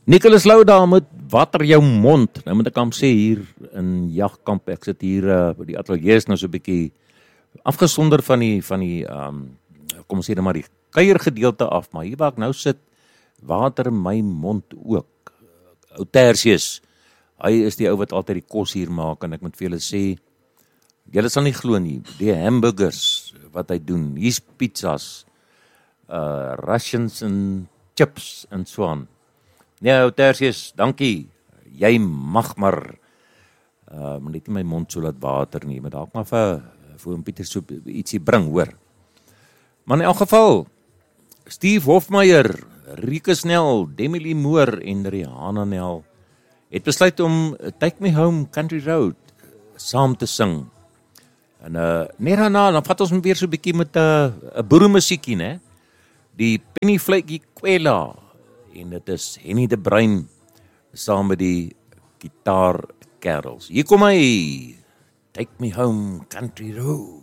Nicholas Lou daar met water jou mond. Nou moet ek hom sê hier in Jagkamp, ek sit hier by die ateljee is nou so 'n bietjie afgesonder van die kom ons sê net maar die kuiergedeelte af, maar hier waar ek nou sit, water in my mond ook. Ou Tertius, hy is die ou wat altyd die kos hier maak en ek moet vir julle sê, julle sal nie glo nie, die hamburgers wat hy doen, hier's pizzas, Russians en chips en so aan. Nee, ou Tertius, dankie. Jy mag maar net nie my mond so laat water nie, maar dalk maar vir oom Pieter so ietsie bring, hoor. Maar in elk geval, Steve Hofmeyer, Rieke Nel, Demi Moore en Rihanna Nel het besluit om Take Me Home Country Road saam te sing. En net daarna, dan vat ons weer so 'n bietjie met 'n boeremusiekie, né? Die Penny Flaky Kwela en dit is Henny de Bruin saam met die gitaarkerels. Hier kom hy, Take Me Home Country Road.